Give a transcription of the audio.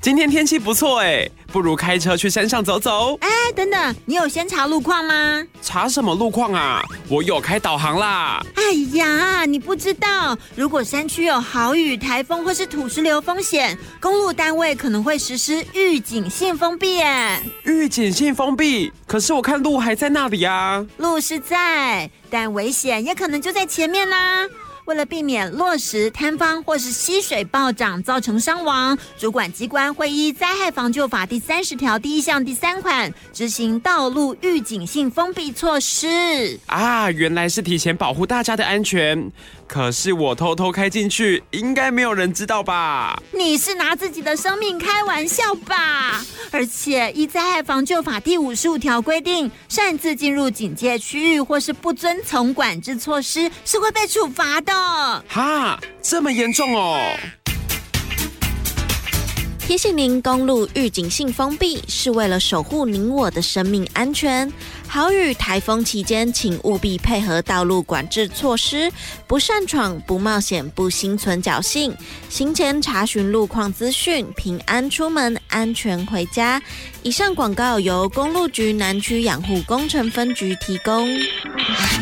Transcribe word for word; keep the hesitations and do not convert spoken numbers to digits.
今天天气不错哎，不如开车去山上走走。 哎，等等，你有先查路况吗？ 查什么路况啊？我有开导航啦。 哎呀，你不知道，如果山区有豪雨、台风或是土石流风险，公路单位可能会实施预警性封闭耶。 预警性封闭？可是我看路还在那里啊。 路是在，但危险也可能就在前面啦。为了避免落石、坍方或是溪水暴涨造成伤亡，主管机关会依灾害防救法第三十条第一项第三款执行道路预警性封闭措施。 啊，原来是提前保护大家的安全。可是我偷偷开进去，应该没有人知道吧？ 你是拿自己的生命开玩笑吧？而且依灾害防救法第五十五条规定，擅自进入警戒区域或是不遵从管制措施，是会被处罚的。 哈，这么严重哦！ 提醒您，公路预警性封闭是为了守护您我的生命安全。豪雨、台风期间，请务必配合道路管制措施，不擅闯、不冒险、不心存侥幸。行前查询路况资讯，平安出门，安全回家。以上广告由公路局南区养护工程分局提供。